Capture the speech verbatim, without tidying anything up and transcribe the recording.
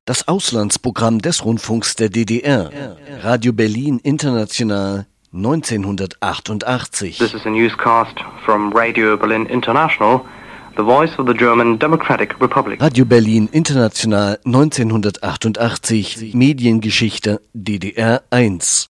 Das Auslandsprogramm des Rundfunks der D D R. Radio Berlin International neunzehnhundertachtundachtzig. This is a newscast from Radio Berlin International, the voice of the German Democratic Republic. Radio Berlin International neunzehnhundertachtundachtzig. Mediengeschichte D D R eins.